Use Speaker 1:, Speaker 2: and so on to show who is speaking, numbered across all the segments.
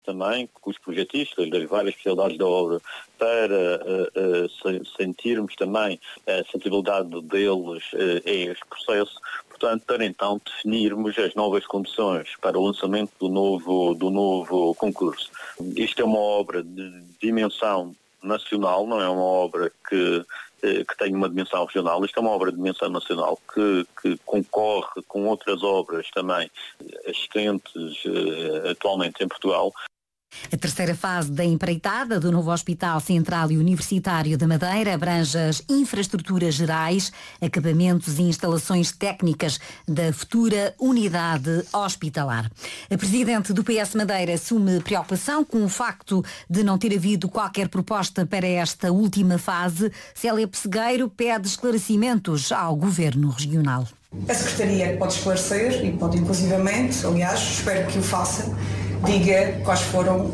Speaker 1: também com os projetistas das várias especialidades da obra para sentirmos também a sensibilidade deles a este processo, portanto, para então definirmos as novas condições para o lançamento do novo concurso. Isto é uma obra de dimensão nacional, não é uma obra que tem uma dimensão regional. Isto é uma obra de dimensão nacional que concorre com outras obras também existentes atualmente em Portugal.
Speaker 2: A terceira fase da empreitada do novo Hospital Central e Universitário da Madeira abrange as infraestruturas gerais, acabamentos e instalações técnicas da futura unidade hospitalar. A presidente do PS Madeira assume preocupação com o facto de não ter havido qualquer proposta para esta última fase. Célia Pessegueiro pede esclarecimentos ao Governo Regional.
Speaker 3: A Secretaria pode esclarecer e pode inclusivamente, aliás, espero que o faça, diga quais foram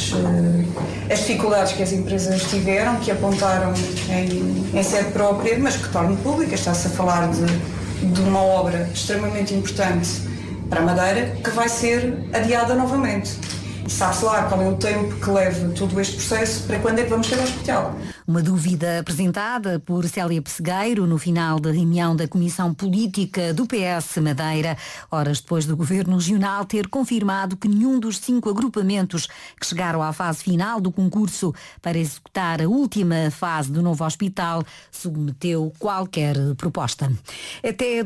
Speaker 3: as dificuldades que as empresas tiveram, que apontaram em sede própria, mas que tornam públicas. Está-se a falar de uma obra extremamente importante para a Madeira, que vai ser adiada novamente. Sabe-se lá qual é o tempo que leva todo este processo, para quando é que vamos ter o hospital.
Speaker 2: Uma dúvida apresentada por Célia Pessegueiro no final da reunião da Comissão Política do PS Madeira, horas depois do Governo Regional ter confirmado que nenhum dos 5 agrupamentos que chegaram à fase final do concurso para executar a última fase do novo hospital submeteu qualquer proposta. Até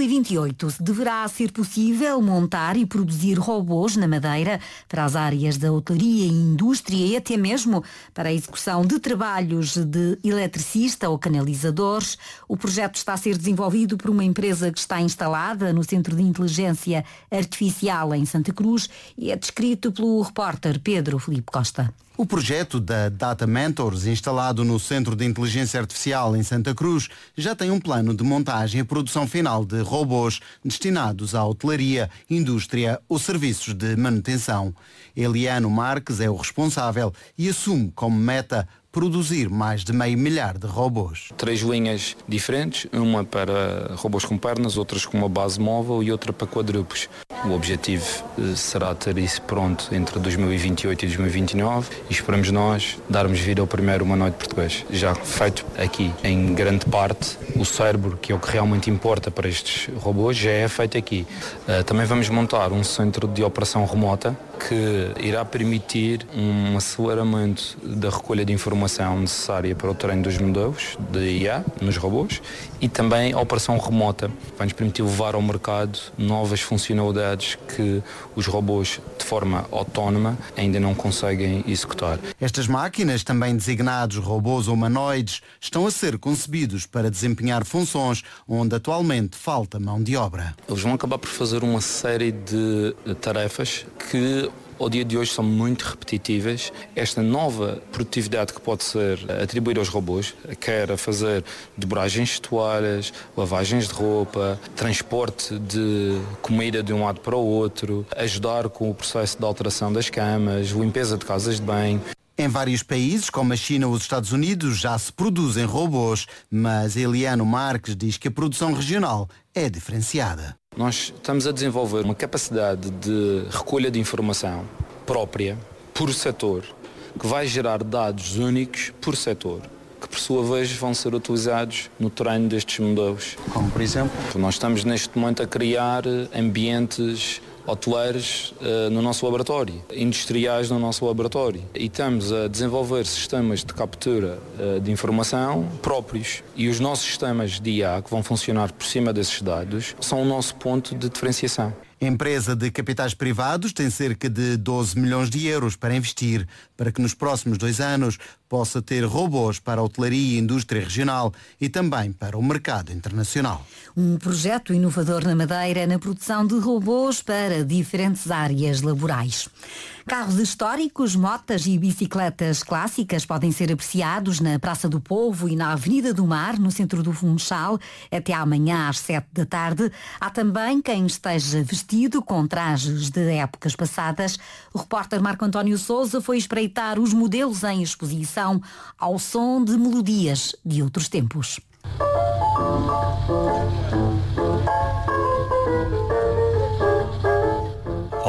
Speaker 2: 2028 deverá ser possível montar e produzir robôs na Madeira para as áreas da hotelaria e indústria e até mesmo para a execução de trabalhos de eletricista ou canalizadores. O projeto está a ser desenvolvido por uma empresa que está instalada no Centro de Inteligência Artificial em Santa Cruz e é descrito pelo repórter Pedro Filipe Costa.
Speaker 4: O projeto da Data Mentors, instalado no Centro de Inteligência Artificial em Santa Cruz, já tem um plano de montagem e produção final de robôs destinados à hotelaria, indústria ou serviços de manutenção. Eliano Marques é o responsável e assume como meta produzir mais de 500 mil de robôs.
Speaker 5: 3 linhas diferentes, uma para robôs com pernas, outras com uma base móvel e outra para quadrúpedes. O objetivo será ter isso pronto entre 2028 e 2029 e esperamos nós darmos vida ao primeiro humanoide português. Já feito aqui, em grande parte, o cérebro, que é o que realmente importa para estes robôs, já é feito aqui. Também vamos montar um centro de operação remota que irá permitir um aceleramento da recolha de informação necessária para o treino dos modelos de IA nos robôs e também a operação remota. Vai-nos permitir levar ao mercado novas funcionalidades que os robôs, de forma autónoma, ainda não conseguem executar.
Speaker 4: Estas máquinas, também designados robôs humanoides, estão a ser concebidos para desempenhar funções onde atualmente falta mão de obra.
Speaker 5: Eles vão acabar por fazer uma série de tarefas que ao dia de hoje são muito repetitivas. Esta nova produtividade que pode ser atribuída aos robôs, quer a fazer dobragens de toalhas, lavagens de roupa, transporte de comida de um lado para o outro, ajudar com o processo de alteração das camas, limpeza de casas de banho.
Speaker 4: Em vários países, como a China ou os Estados Unidos, já se produzem robôs, mas Eliano Marques diz que a produção regional é diferenciada.
Speaker 5: Nós estamos a desenvolver uma capacidade de recolha de informação própria, por setor, que vai gerar dados únicos por setor, que por sua vez vão ser utilizados no treino destes modelos.
Speaker 4: Como por exemplo?
Speaker 5: Nós estamos neste momento a criar ambientes hoteleiros no nosso laboratório, industriais no nosso laboratório e estamos a desenvolver sistemas de captura de informação próprios e os nossos sistemas de IA que vão funcionar por cima desses dados são o nosso ponto de diferenciação.
Speaker 4: A empresa de capitais privados tem cerca de 12 milhões de euros para investir para que nos próximos 2 anos possa ter robôs para a hotelaria e indústria regional e também para o mercado internacional.
Speaker 2: Um projeto inovador na Madeira na produção de robôs para diferentes áreas laborais. Carros históricos, motas e bicicletas clássicas podem ser apreciados na Praça do Povo e na Avenida do Mar, no centro do Funchal, até amanhã às 7 da tarde. Há também quem esteja vestido com trajes de épocas passadas. O repórter Marco António Sousa foi espreitar os modelos em exposição ao som de melodias de outros tempos.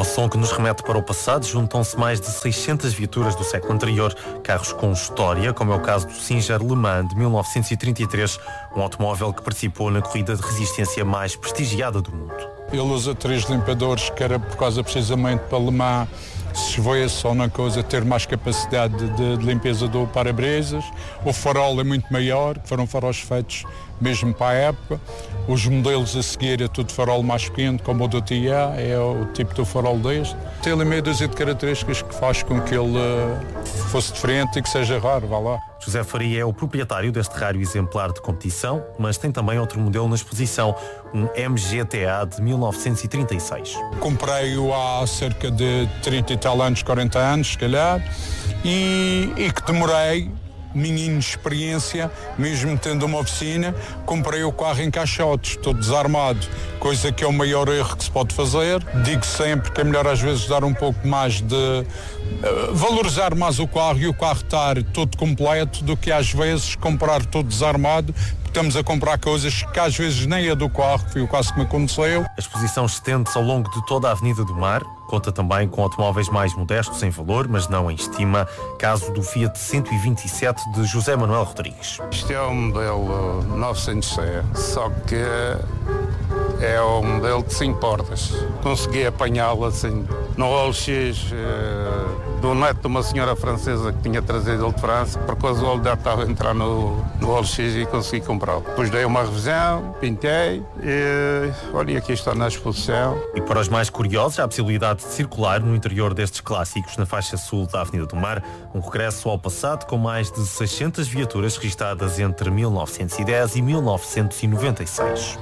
Speaker 6: Ao som que nos remete para o passado, juntam-se mais de 600 viaturas do século anterior, carros com história, como é o caso do Singer Le Mans de 1933, um automóvel que participou na corrida de resistência mais prestigiada do mundo.
Speaker 7: Ele usa 3 limpadores, que era por causa precisamente para Le Mans, se chover-se ou na coisa, ter mais capacidade de limpeza do para-brisas. O farol é muito maior, foram faróis feitos mesmo para a época. Os modelos a seguir é tudo farol mais pequeno, como o do TIA, é o tipo do farol deste. Tem ali meia dúzia de características que faz com que ele fosse diferente e que seja raro, vá lá.
Speaker 6: José Faria é o proprietário deste raro exemplar de competição, mas tem também outro modelo na exposição, um MGTA de 1936.
Speaker 7: Comprei-o há cerca de 30 e tal anos, 40 anos, se calhar, e que demorei, minha inexperiência, mesmo tendo uma oficina, comprei o carro em caixotes, todo desarmado, coisa que é o maior erro que se pode fazer. Digo sempre que é melhor às vezes dar um pouco mais de... valorizar mais o carro e o carro estar todo completo do que às vezes comprar todo desarmado. Estamos a comprar coisas que às vezes nem é do carro, que foi o caso que me aconteceu.
Speaker 6: A exposição estende-se ao longo de toda a Avenida do Mar, conta também com automóveis mais modestos em valor, mas não em estima, caso do Fiat 127 de José Manuel Rodrigues.
Speaker 8: Isto é um modelo 900C, só que é um modelo de 5 portas. Consegui apanhá-lo assim no OLX do neto de uma senhora francesa que tinha trazido ele de França, por causa o já estava a entrar no OLX e consegui comprá-lo. Depois dei uma revisão, pintei e olha, aqui está na exposição.
Speaker 6: E para os mais curiosos, há a possibilidade de circular no interior destes clássicos na faixa sul da Avenida do Mar, um regresso ao passado com mais de 600 viaturas registadas entre 1910 e 1996.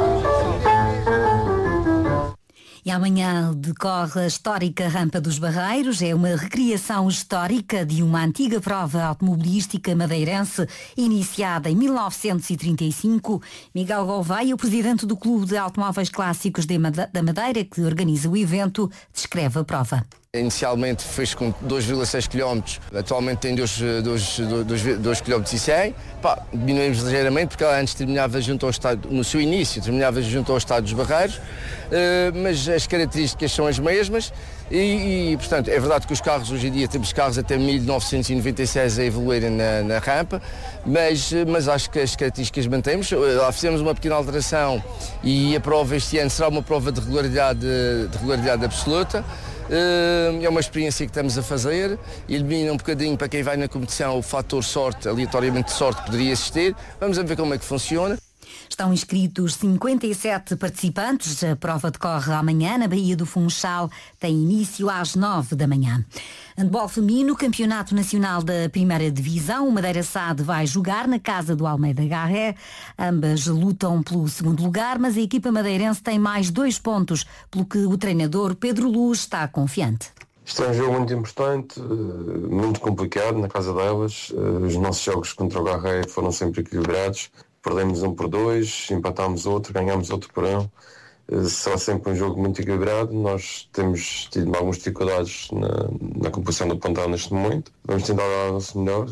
Speaker 2: E amanhã decorre a histórica Rampa dos Barreiros. É uma recriação histórica de uma antiga prova automobilística madeirense iniciada em 1935. Miguel Gouveia, o presidente do Clube de Automóveis Clássicos da Madeira, que organiza o evento, descreve a prova.
Speaker 9: Inicialmente fez com 2,6 km, atualmente tem 2,1 km. Diminuímos ligeiramente porque ela antes terminava junto ao estádio, no seu início, terminava junto ao estádio dos Barreiros, mas as características são as mesmas e, portanto, é verdade que os carros, hoje em dia temos carros até 1996 a evoluírem na rampa, mas acho que as características mantemos. Lá fizemos uma pequena alteração e a prova este ano será uma prova de regularidade absoluta. É uma experiência que estamos a fazer, elimina um bocadinho para quem vai na competição o fator sorte, aleatoriamente de sorte poderia existir. Vamos ver como é que funciona.
Speaker 2: Estão inscritos 57 participantes. A prova decorre amanhã na Baía do Funchal. Tem início às 9 da manhã. Handball feminino, Campeonato Nacional da Primeira Divisão. O Madeira SAD vai jogar na casa do Almeida Garré. Ambas lutam pelo segundo lugar, mas a equipa madeirense tem mais 2 pontos, pelo que o treinador Pedro Luz está confiante.
Speaker 10: Isto é um jogo muito importante, muito complicado na casa delas. Os nossos jogos contra o Garré foram sempre equilibrados. Perdemos 1-2, empatámos outro, ganhámos outro por 1. Será sempre um jogo muito equilibrado. Nós temos tido algumas dificuldades na composição do plantel neste momento. Vamos tentar dar o nosso melhor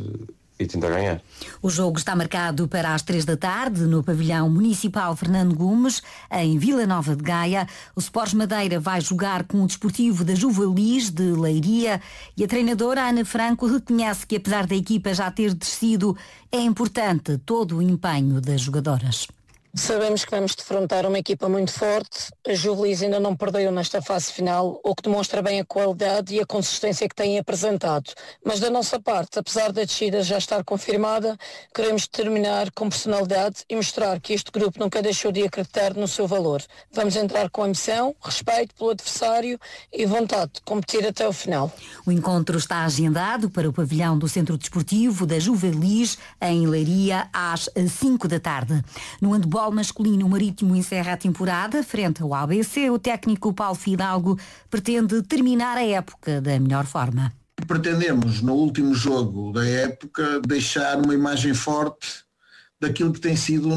Speaker 10: e tentar ganhar.
Speaker 2: O jogo está marcado para as 3 da tarde no pavilhão municipal Fernando Gomes, em Vila Nova de Gaia. O Sports Madeira vai jogar com o Desportivo da Juvelis de Leiria e a treinadora Ana Franco reconhece que, apesar da equipa já ter descido, é importante todo o empenho das jogadoras.
Speaker 11: Sabemos que vamos defrontar uma equipa muito forte. A Juvelis ainda não perdeu nesta fase final, o que demonstra bem a qualidade e a consistência que têm apresentado. Mas da nossa parte, apesar da descida já estar confirmada, queremos terminar com personalidade e mostrar que este grupo nunca deixou de acreditar no seu valor. Vamos entrar com ambição, respeito pelo adversário e vontade de competir até o final.
Speaker 2: O encontro está agendado para o pavilhão do Centro Desportivo da Juvelis, em Leiria, às 5 da tarde. No handball masculino, o Marítimo encerra a temporada frente ao ABC. O técnico Paulo Fidalgo pretende terminar a época da melhor forma.
Speaker 12: Pretendemos, no último jogo da época, deixar uma imagem forte daquilo que tem sido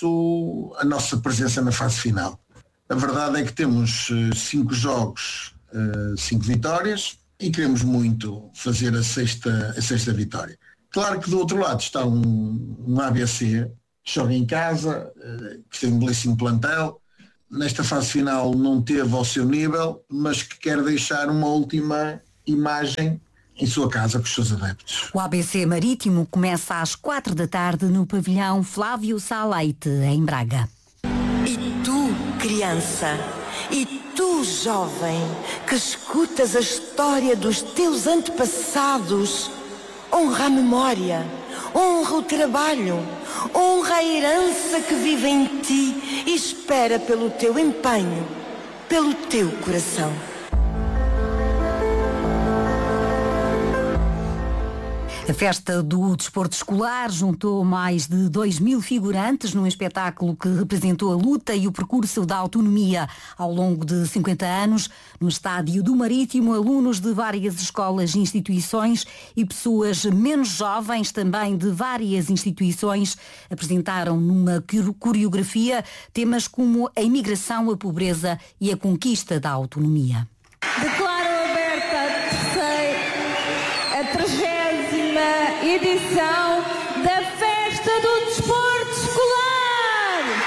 Speaker 12: a nossa presença na fase final. A verdade é que temos 5 jogos, 5 vitórias e queremos muito fazer a sexta vitória. Claro que do outro lado está um ABC, joga em casa, que tem um belíssimo plantel, nesta fase final não teve ao seu nível, mas que quer deixar uma última imagem em sua casa com os seus adeptos.
Speaker 2: O ABC Marítimo começa às 4 da tarde no pavilhão Flávio Sá Leite, em Braga.
Speaker 13: E tu, criança, e tu, jovem, que escutas a história dos teus antepassados, honra a memória, honra o trabalho, honra a herança que vive em ti e espera pelo teu empenho, pelo teu coração.
Speaker 2: A festa do desporto escolar juntou mais de 2.000 figurantes num espetáculo que representou a luta e o percurso da autonomia ao longo de 50 anos. No estádio do Marítimo, alunos de várias escolas e instituições e pessoas menos jovens também de várias instituições apresentaram numa coreografia temas como a imigração, a pobreza e a conquista da autonomia.
Speaker 14: Declaro aberta a 30ª edição